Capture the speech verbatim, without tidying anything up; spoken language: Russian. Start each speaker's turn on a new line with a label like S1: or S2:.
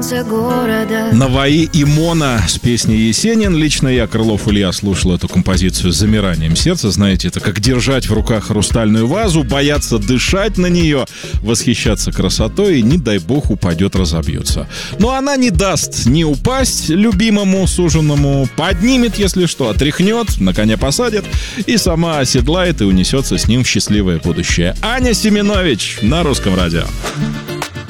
S1: конце города.
S2: Наваи и Мона с песней «Есенин». Лично я, Крылов Илья, слушал эту композицию с замиранием сердца. Знаете, это как держать в руках хрустальную вазу, бояться дышать на нее, восхищаться красотой и, не дай бог, упадет, разобьется. Но она не даст ни упасть любимому суженому, поднимет, если что, отряхнет, на коня посадит и сама оседлает и унесется с ним в счастливое будущее. Аня Семенович на Русском радио.